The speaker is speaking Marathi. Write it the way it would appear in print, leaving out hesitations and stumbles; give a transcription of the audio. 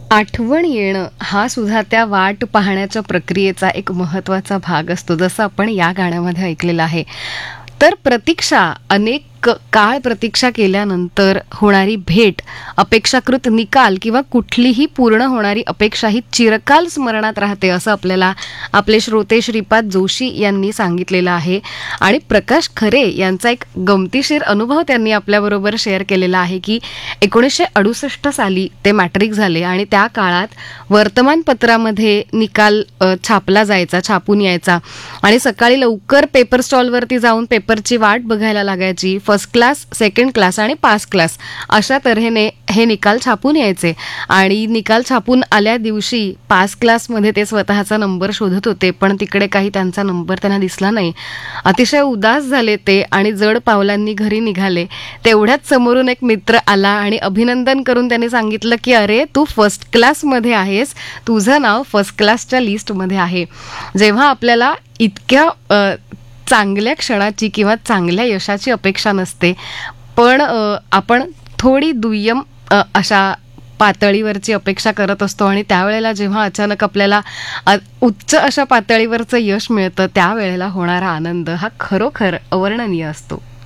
आठवण येणं हा सुद्धा त्या वाट पाहण्याच्या प्रक्रियेचा एक महत्त्वाचा भाग असतो, जसं आपण या गाण्यामध्ये ऐकलेलं आहे. तर प्रतीक्षा, अनेक काळ प्रतीक्षा केल्यानंतर होणारी भेट, अपेक्षाकृत निकाल किंवा कुठलीही पूर्ण होणारी अपेक्षा ही चिरकाल स्मरणात राहते, असं आपल्याला आपले श्रोते श्रीपाद जोशी यांनी सांगितलेलं आहे. आणि प्रकाश खरे यांचा एक गमतीशीर अनुभव त्यांनी आपल्याबरोबर शेअर केलेला आहे की 1968 साली ते मॅट्रिक झाले आणि त्या काळात वर्तमानपत्रामध्ये निकाल छापला जायचा, छापून यायचा आणि सकाळी लवकर पेपर स्टॉलवरती जाऊन पेपरची वाट बघायला लागायची. फर्स्ट क्लास, सेकंड क्लास आणि पास क्लास अशा तऱ्हेने हे निकाल छापून यायचे. आणि निकाल छापून आल्या दिवशी पास क्लासमध्ये ते स्वतःचा नंबर शोधत होते, पण तिकडे काही त्यांचा नंबर त्यांना दिसला नाही. अतिशय उदास झाले ते आणि जड पावलांनी घरी निघाले. तेवढ्याच समोरून एक मित्र आला आणि अभिनंदन करून त्यांनी सांगितलं की अरे, तू फर्स्ट क्लासमध्ये आहेस, तुझं नाव फर्स्ट क्लासच्या लिस्टमध्ये आहे. जेव्हा आपल्याला इतक्या चांगल्या क्षणाची किंवा चांगल्या यशाची अपेक्षा नसते, पण आपण थोडी दुय्यम अशा पातळीवरची अपेक्षा करत असतो आणि त्यावेळेला जेव्हा अचानक आपल्याला उच्च अशा पातळीवरचं यश मिळतं, त्यावेळेला होणारा आनंद हा खरोखर अवर्णनीय असतो.